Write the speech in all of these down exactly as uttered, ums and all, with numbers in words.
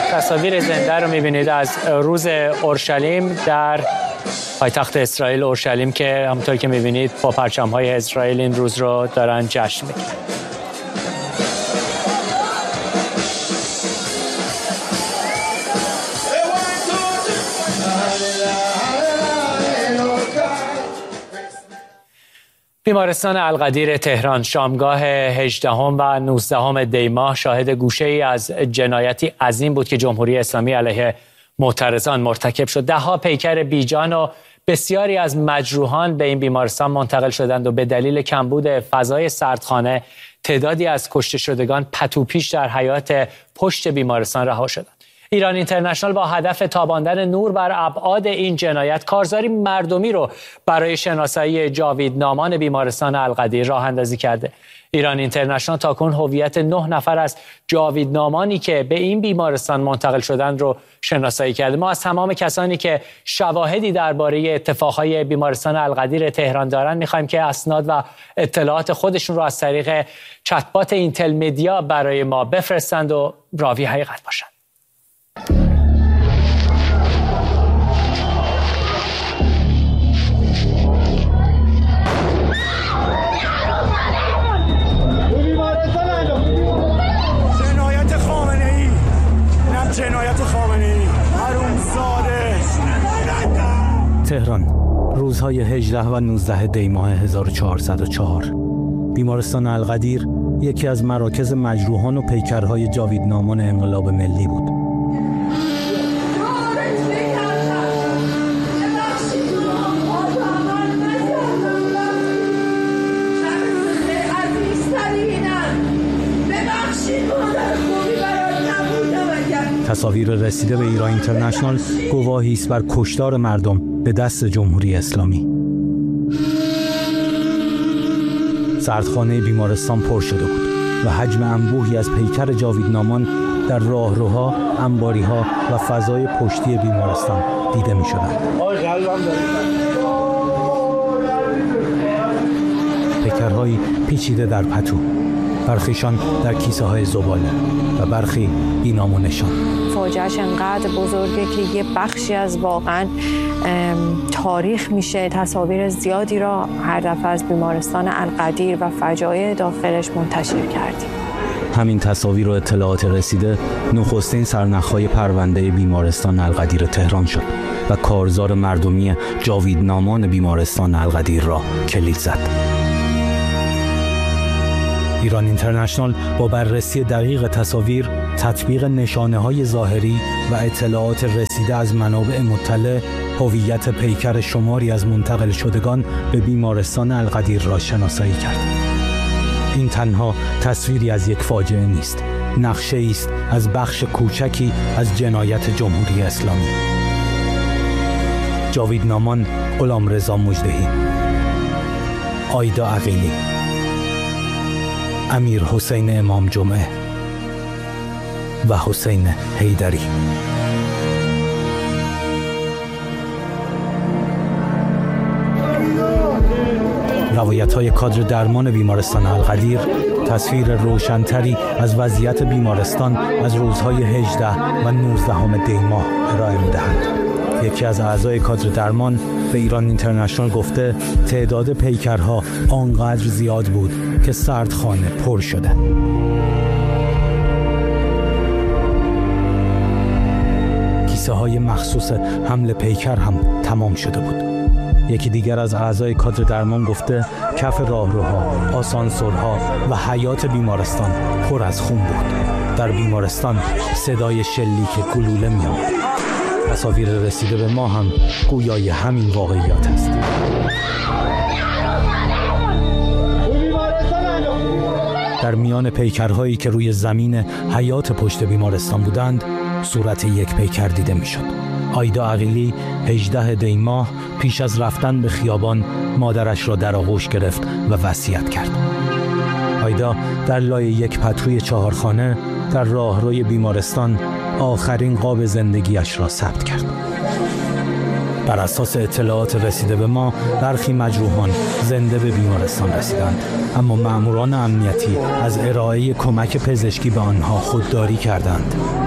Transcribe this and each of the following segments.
تصاویر زنده رو می‌بینید از روز اورشلیم در پایتخت اسرائیل اورشلیم که همونطور که می‌بینید با پرچم‌های اسرائیل این روز رو دارن جشن می‌گیرن. بیمارستان القدیر تهران شامگاه هجدهم و نوزدهم دی ماه شاهد گوشه‌ای از جنایتی عظیم بود که جمهوری اسلامی علیه معترضان مرتکب شد. ده‌ها پیکر بیجان و بسیاری از مجروحان به این بیمارستان منتقل شدند و به دلیل کمبود فضای سردخانه تعدادی از کشته شدگان پتوپیش در حیاط پشت بیمارستان رها شدند. ایران اینترنشنال با هدف تاباندن نور بر ابعاد این جنایت کارزاری مردمی رو برای شناسایی جاویدنامان بیمارستان القدیر راه اندازی کرده. ایران اینترنشنال تاکنون هویت نه نفر از جاویدنامانی که به این بیمارستان منتقل شدند رو شناسایی کرده. ما از تمام کسانی که شواهدی درباره اتفاقهای بیمارستان القدیر تهران دارن می‌خوایم که اسناد و اطلاعات خودشون رو از طریق چت‌بات اینتل مدیا برای ما بفرستند و راوی حقیقت باشند. جنایت خامنه‌ای، نه جنایت خامنه‌ای، حرومزاده. تهران، روزهای هجده و نوزده دی ماه هزار و چهارصد و چهار. بیمارستان القدیر یکی از مراکز مجروحان و پیکرهای جاویدنامان انقلاب ملی بود. تصاویر رسیده به ایران اینترنشنال گواهی است بر کشتار مردم به دست جمهوری اسلامی. سردخانه بیمارستان پر شده بود و حجم انبوهی از پیکر جاویدنامان در راهروها، انباریها و فضای پشتی بیمارستان دیده می شدند. پیکرهایی پیچیده در پتو، برخیشان در کیسه های زباله و برخی بی‌نام و نشان. فاجعه‌اش انقدر بزرگه که یه بخشی از واقعا تاریخ میشه. تصاویر زیادی را هر دفعه از بیمارستان القدیر و فجایع داخلش منتشر کردیم. همین تصاویر و اطلاعات رسیده نخستین سرنخ‌های پرونده بیمارستان القدیر تهران شد و کارزار مردمی جاویدنامان بیمارستان القدیر را کلید زد. ایران اینترنشنال با بررسی دقیق تصاویر، تطبیق نشانه‌های ظاهری و اطلاعات رسیده از منابع مطلع، هویت پیکر شماری از منتقل شدگان به بیمارستان القدیر را شناسایی کرد. این تنها تصویری از یک فاجعه نیست، نقشه‌ای است از بخش کوچکی از جنایت جمهوری اسلامی. جاویدنامان غلامرضا مژدهی، آیدا عقیلی، امیر حسین امام جمعه و حسین حیدری. روایت‌های کادر درمان بیمارستان القدیر تصویر روشن‌تری از وضعیت بیمارستان از روزهای هجده و نوزدهم دی ماه ارائه می‌دهند. یکی از اعضای کادر درمان به ایران اینترنشنال گفته تعداد پیکرها آنقدر زیاد بود که سردخانه پر شده. کیسه های مخصوص حمل پیکر هم تمام شده بود. یکی دیگر از اعضای کادر درمان گفته کف راهروها، آسانسورها و حیاط بیمارستان پر از خون بود. در بیمارستان صدای شلیک گلوله می آمد. تصاویر رسیده به ما هم گویای همین واقعیات است. در میان پیکرهایی که روی زمین حیاط پشت بیمارستان بودند، صورت یک پیکر دیده می شد. آیدا عقیلی هجده دی ماه پیش از رفتن به خیابان مادرش را در آغوش گرفت و وصیت کرد. آیدا در لای یک پتوی چهارخانه در راهروی بیمارستان آخرین قاب زندگیش را ثبت کرد. بر اساس اطلاعات رسیده به ما، برخی مجروحان زنده به بیمارستان رسیدند، اما مأموران امنیتی از ارائه کمک پزشکی به آنها خودداری کردند.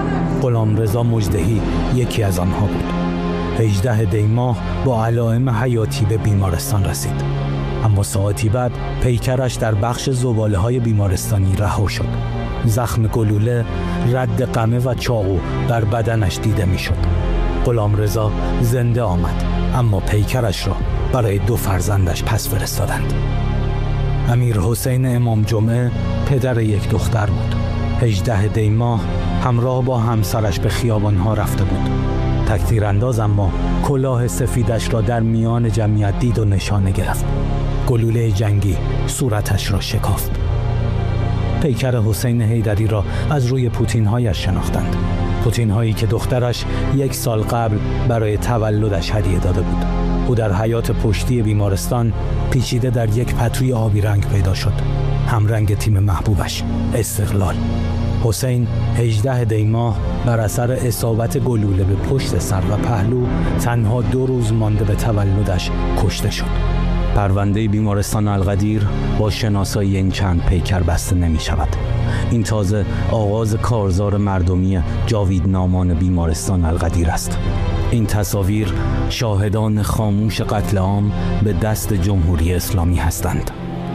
غلامرضا مژدهی یکی از آنها بود. هجده دی ماه با علائم حیاتی به بیمارستان رسید، اما ساعتی بعد پیکرش در بخش زباله‌های بیمارستانی رها شد. زخم گلوله، رد قمه و چاقو بر بدنش دیده میشد. غلامرضا زنده آمد، اما پیکرش را برای دو فرزندش پس فرستادند. امیر حسین امام جمعه پدر یک دختر بود. هجده دی ماه همراه با همسرش به خیابانها رفته بود. تک‌تیرانداز اما کلاه سفیدش را در میان جمعیت دید و نشانه گرفت. گلوله جنگی صورتش را شکافت. پیکر حسین حیدری را از روی پوتین‌هایش شناختند. پوتین‌هایی که دخترش یک سال قبل برای تولدش هدیه داده بود. او در حیاط پشتی بیمارستان پیچیده در یک پتوی آبی رنگ پیدا شد، همرنگ تیم محبوبش استقلال. حسین هجده دی ماه بر اثر اصابت گلوله به پشت سر و پهلو تنها دو روز مانده به تولدش کشته شد. پرونده بیمارستان القدیر با شناسایی این چند پیکر بسته نمی شود. این تازه آغاز کارزار مردمی جاویدنامان بیمارستان القدیر است. این تصاویر شاهدان خاموش قتل عام به دست جمهوری اسلامی هستند.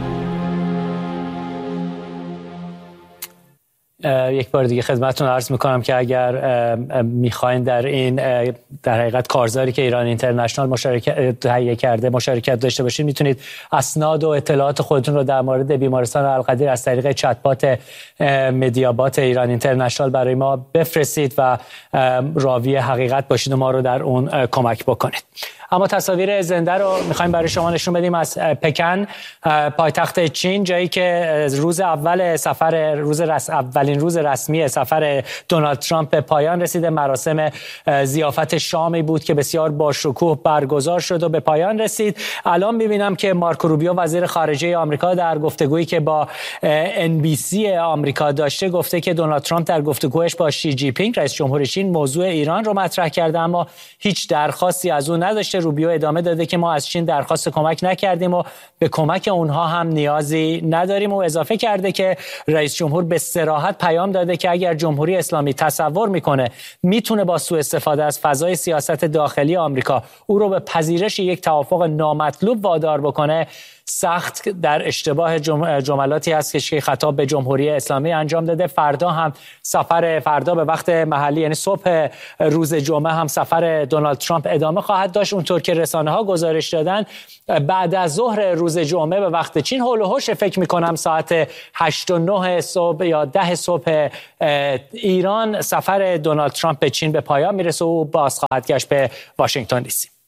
یک بار دیگه خدمتتون عرض میکنم که اگر میخواین در این در حقیقت کارزاری که ایران اینترنشنال مشارکت تهیه کرده مشارکت داشته باشید، میتونید اسناد و اطلاعات خودتون رو در مورد بیمارستان القدیر از طریق چتبات مدیابات ایران اینترنشنال برای ما بفرستید و راوی حقیقت باشید و ما رو در اون کمک بکنید. اما تصاویر زنده رو میخوایم برای شما نشون بدیم از پکن، پایتخت چین، جایی که روز اول سفر روز رس اولین روز رسمی سفر دونالد ترامپ به پایان رسیده. مراسم ضیافت شامی بود که بسیار با شکوه برگزار شد و به پایان رسید. الان میبینم که مارکو روبیو وزیر خارجه آمریکا در گفتگویی که با ان بی سی آمریکا داشته گفته که دونالد ترامپ در گفتگوش با شی جی پینگ رئیس جمهور چین موضوع ایران رو مطرح کرده، اما هیچ درخواستی از اون نداشته. روبیو ادامه داده که ما از چین درخواست کمک نکردیم و به کمک اونها هم نیازی نداریم و اضافه کرده که رئیس جمهور به صراحت پیام داده که اگر جمهوری اسلامی تصور میکنه میتونه با سوء استفاده از فضای سیاست داخلی آمریکا او رو به پذیرش یک توافق نامطلوب وادار بکنه، سخت در اشتباه جملاتی هست که خطاب به جمهوری اسلامی انجام داده. فردا هم سفر فردا به وقت محلی، یعنی صبح روز جمعه هم سفر دونالد ترامپ ادامه خواهد داشت. اونطور که رسانه ها گزارش دادن بعد از ظهر روز جمعه به وقت چین هول و هوش فکر میکنم ساعت هشت و نه صبح یا ده صبح ایران سفر دونالد ترامپ به چین به پایان میرسه و باز خواهد گشت به واشنگتن دی سی.